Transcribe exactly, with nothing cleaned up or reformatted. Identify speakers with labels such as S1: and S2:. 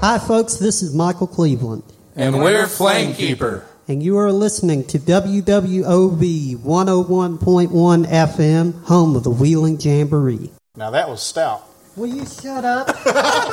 S1: Hi, folks. This is Michael Cleveland.
S2: And we're Flamekeeper.
S1: And you are listening to W W O V one oh one point one F M, home of the Wheeling Jamboree.
S3: Now that was stout.
S1: Will you shut up?